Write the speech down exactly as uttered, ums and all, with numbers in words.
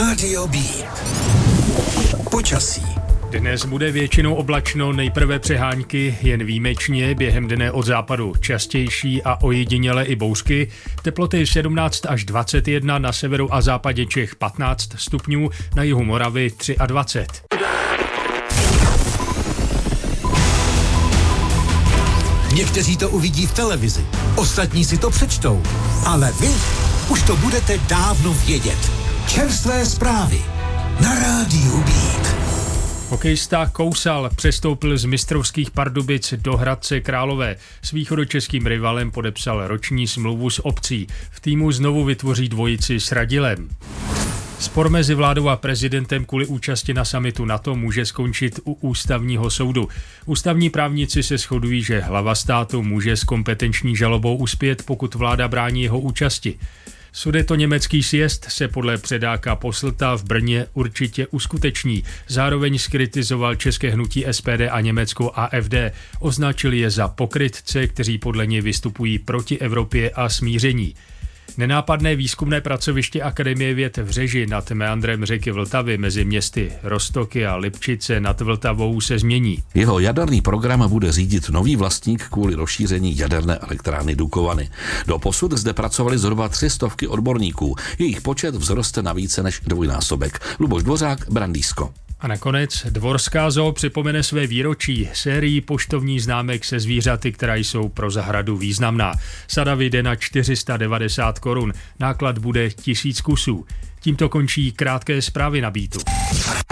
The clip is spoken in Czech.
Rádio B. Počasí. Dnes bude většinou oblačno, nejprve přehánky, jen výjimečně, během dne od západu častější a ojediněle i bouřky. Teploty sedmnáct až dvacet jedna, na severu a západě Čech patnáct stupňů, na jihu Moravy dvacet tři. Někteří to uvidí v televizi, ostatní si to přečtou, ale vy už to budete dávno vědět. Čerstvé zprávy na Rádiu Beat. Hokejista Kousal přestoupil z mistrovských Pardubic do Hradce Králové. S východočeským rivalem podepsal roční smlouvu s opcí. V týmu znovu vytvoří dvojici s Radilem. Spor mezi vládou a prezidentem kvůli účasti na summitu NATO může skončit u ústavního soudu. Ústavní právníci se shodují, že hlava státu může s kompetenční žalobou uspět, pokud vláda brání jeho účasti. Sudetoněmecký sjezd se podle předáka Posselta v Brně určitě uskuteční. Zároveň skritizoval české hnutí S P D a německou A F D. Označili je za pokrytce, kteří podle něj vystupují proti Evropě a smíření. Nenápadné výzkumné pracoviště Akademie věd v Řeži nad meandrem řeky Vltavy mezi městy Roztoky a Lipčice nad Vltavou se změní. Jeho jaderný program bude řídit nový vlastník kvůli rozšíření jaderné elektrárny Dukovany. Doposud zde pracovali zhruba tři stovky odborníků. Jejich počet vzroste na více než dvojnásobek. Luboš Dvořák, Brandýsko. A nakonec Dvorská zoo připomene své výročí sérií poštovních známek se zvířaty, která jsou pro zahradu významná. Sada vyjde na čtyři sta devadesát korun, náklad bude tisíc kusů. Tímto končí krátké zprávy na Beatu.